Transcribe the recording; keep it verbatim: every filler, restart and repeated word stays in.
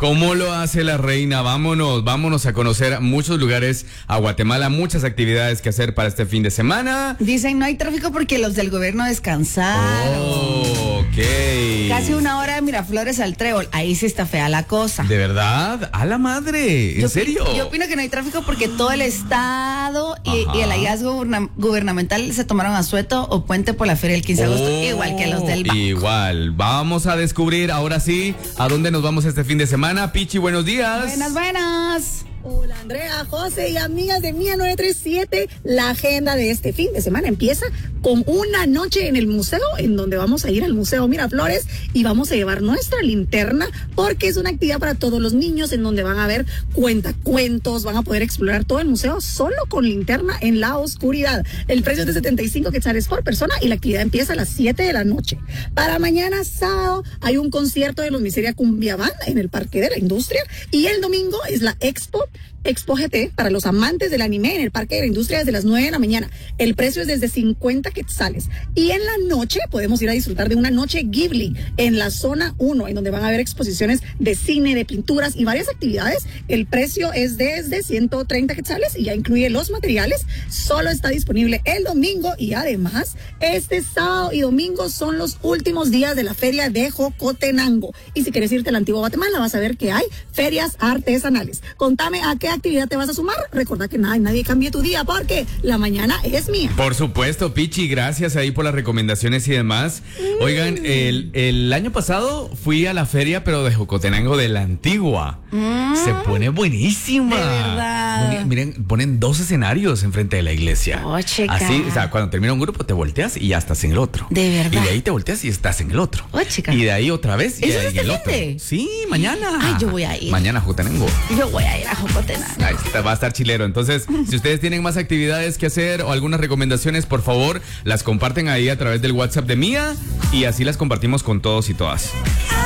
¿Cómo lo hace la reina? Vámonos, vámonos a conocer muchos lugares a Guatemala, muchas actividades que hacer para este fin de semana. Dicen no hay tráfico porque los del gobierno descansaron. Oh, ok. Casi una hora de Miraflores al Trébol. Ahí sí está fea la cosa. ¿De verdad? ¡A la madre! ¿En yo serio? Yo opino que no hay tráfico porque todo el Estado y, y el hallazgo guberna- gubernamental se tomaron asueto o puente por la feria del quince de agosto, Oh, igual que los del banco. Igual. Vamos a descubrir ahora sí a dónde nos vamos este fin de semana. Pichi, buenos días. Buenas, buenas. Hola Andrea, José y amigas de Mía nueve tres siete. La agenda de este fin de semana empieza con una noche en el museo, en donde vamos a ir al Museo Miraflores y vamos a llevar nuestra linterna porque es una actividad para todos los niños en donde van a ver cuentacuentos, van a poder explorar todo el museo solo con linterna en la oscuridad. El precio es de setenta y cinco quetzales por persona y la actividad empieza a las siete de la noche. Para mañana sábado hay un concierto de los Miseria Cumbia Band en el Parque de la Industria y el domingo es la Expo Expo G T para los amantes del anime en el Parque de la Industria desde las nueve de la mañana. El precio es desde cincuenta quetzales. Y en la noche podemos ir a disfrutar de una noche Ghibli en la zona uno, en donde van a haber exposiciones de cine, de pinturas y varias actividades. El precio es desde ciento treinta quetzales y ya incluye los materiales. Solo está disponible el domingo y además este sábado y domingo son los últimos días de la feria de Jocotenango. Y si quieres irte a la antigua Guatemala vas a ver que hay ferias artesanales. Contame a qué actividad te vas a sumar. Recuerda que nada, nadie cambie tu día porque la mañana es mía. Por supuesto, Pichi, gracias ahí por las recomendaciones y demás. Mm. Oigan, el, el año pasado fui a la feria, pero de Jocotenango de la Antigua. Mm. Se pone buenísima. De verdad. Miren, ponen dos escenarios enfrente de la iglesia. Oh, chica. Así, o sea, cuando termina un grupo te volteas y ya estás en el otro. De verdad. Y de ahí te volteas y estás en el otro. Oh, chica. Y de ahí otra vez y ¿Eso en es el gente? otro. Sí, mañana. Ay, yo voy a ir. Mañana a Jocotenango. Yo voy a ir a Jocotenango. Ahí está, va a estar chilero. Entonces, si ustedes tienen más actividades que hacer o algunas recomendaciones, por favor, las comparten ahí a través del WhatsApp de Mía y así las compartimos con todos y todas.